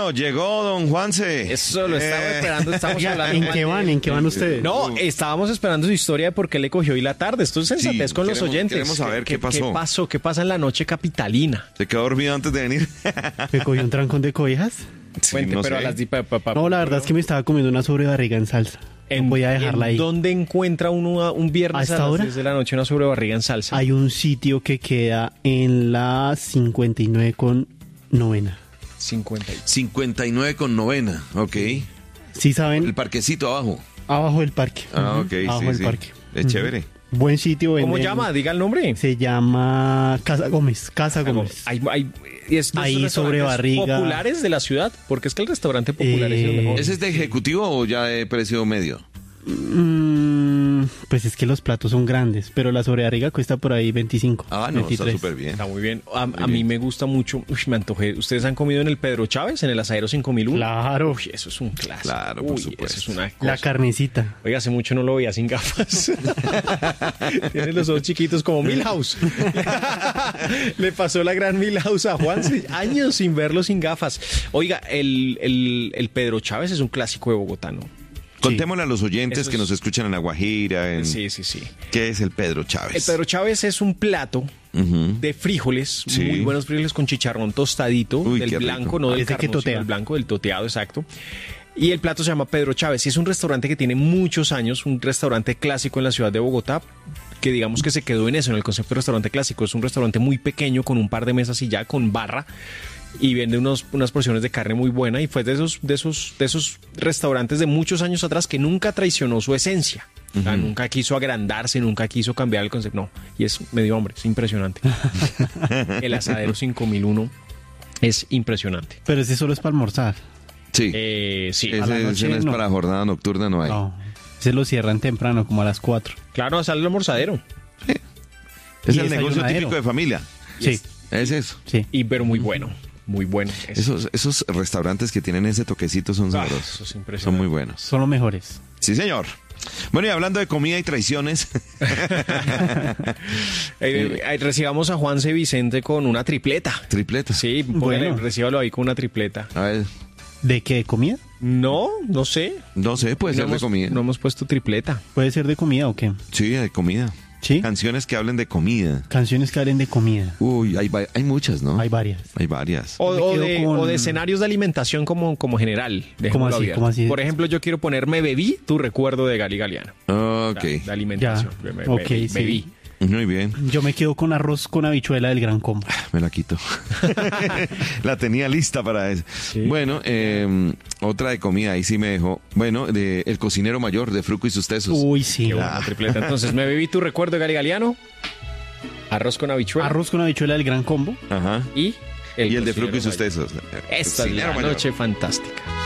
llegó don Juanse. Eso lo estaba esperando, estamos Oiga, hablando. ¿En qué van ustedes? No, estábamos esperando su historia de por qué le cogió hoy la tarde. Esto es sensatez Sí, con los queremos- oyentes. queremos saber qué pasó. ¿Qué pasa en la noche capitalina? ¿Se quedó dormido antes de venir? ¿Me cogió un trancón de cobijas? Sí, Cuente, no pero sé. a las No, la verdad es que me estaba comiendo una sobrebarriga en salsa. No voy a dejarla ahí. ¿Dónde encuentra uno un viernes ¿A a esta las hora? 10 de la noche una sobrebarriga en salsa? Hay un sitio que queda en la 59 con novena. 50. 59 con novena, ok. ¿Sí El saben? parquecito abajo. Abajo del parque. Ah, ok, Abajo sí, del sí. parque. Es chévere. Buen sitio. ¿Cómo venden- llama? Diga el nombre. Se llama Casa Gómez. Casa Gómez. Y estos Ahí restaurantes sobre barriga. populares de la ciudad, porque es que el restaurante popular es el mejor. ¿Ese es de ejecutivo o ya de precio medio? Pues es que los platos son grandes, pero la sobrebarriga cuesta por ahí 25. Ah, no, 23. está súper bien. Está muy bien. A mí me gusta mucho. Uy, me antojé. ¿Ustedes han comido en el Pedro Chávez, en el Asadero 5001? Claro. Uy, eso es un clásico. Claro, por Uy, supuesto. Eso es una La cosa. carnecita. Oiga, hace mucho no lo veía sin gafas. Tiene los ojos chiquitos como Milhouse. Le pasó la gran Milhouse a Juan. Años sin verlo sin gafas. Oiga, el Pedro Chávez es un clásico de Bogotá, ¿no? Contémosle a los oyentes Eso que es- nos escuchan en La Guajira. Sí. ¿Qué es el Pedro Chávez? El Pedro Chávez es un plato de frijoles, Sí. muy buenos frijoles con chicharrón tostadito, Uy, del qué blanco, rico. no del Ese que carnoso, totea. del blanco, del toteado, exacto. Y el plato se llama Pedro Chávez y es un restaurante que tiene muchos años, un restaurante clásico en la ciudad de Bogotá, que digamos que se quedó en eso, en el concepto de restaurante clásico. Es un restaurante muy pequeño con un par de mesas y ya, con barra. Y vende unas porciones de carne muy buena y fue de esos restaurantes de muchos años atrás que nunca traicionó su esencia. O sea, nunca quiso agrandarse, nunca quiso cambiar el concepto. No, y es medio hombre, es impresionante. El Asadero 5001 es impresionante. Pero ese solo es para almorzar. Sí. Sí, a la Ese noche no es no. para jornada nocturna, no hay. No. Se lo cierran temprano, como a las 4. claro, sale el almorzadero. Es Y el negocio desayunadero. típico de familia. Sí, Es eso. sí. Pero muy bueno, muy bueno. Esos restaurantes que tienen ese toquecito son Ah, sabrosos. eso es impresionante. Son muy buenos. Son los mejores. Sí, señor. Bueno, y hablando de comida y traiciones, Recibamos a Juanse Vicente con una tripleta. tripleta. Sí, Bueno. recíbalo ahí con una tripleta. A ver, ¿De qué? ¿Comida? No sé. no sé, puede ser de comida. No hemos puesto tripleta. ¿Puede ser de comida o qué? Sí, de comida. ¿Sí? Canciones que hablen de comida. Canciones que hablen de comida. Uy, hay muchas, ¿no? Hay varias. Hay varias. O, Me o quedo de, con- o de escenarios de alimentación como general. Dejémoslo así? abierto. ¿Cómo así? Por ejemplo, yo quiero poner Me bebí tu recuerdo de Gali Galiano. Ok, De alimentación. Ya. Ok, sí. Bebí. muy bien. Yo me quedo con arroz con habichuela del Gran Combo. Me la quito. La tenía lista para eso. Bueno, otra de comida, ahí sí me dejó. Bueno, de El Cocinero Mayor, de Fruco y sus tesos. Uy, sí. Qué buena tripleta. Entonces, Me bebí tu recuerdo de Gali Galiano. Arroz con habichuela. Arroz con habichuela del Gran Combo. Ajá. Y Y el de Cocinero Fruco y sus Mayor. tesos. Esta es Cocinero la Mayor. noche fantástica.